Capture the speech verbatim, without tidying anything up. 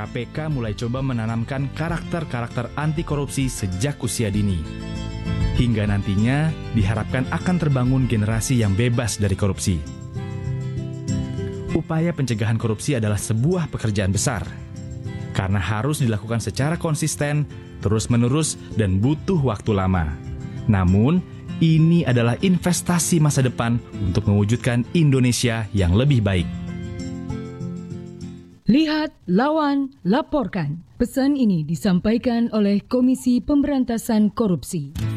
K P K mulai coba menanamkan karakter-karakter anti korupsi sejak usia dini. Hingga nantinya diharapkan akan terbangun generasi yang bebas dari korupsi. Upaya pencegahan korupsi adalah sebuah pekerjaan besar, karena harus dilakukan secara konsisten, terus-menerus, dan butuh waktu lama. Namun, ini adalah investasi masa depan untuk mewujudkan Indonesia yang lebih baik. Lihat, lawan, laporkan. Pesan ini disampaikan oleh Komisi Pemberantasan Korupsi.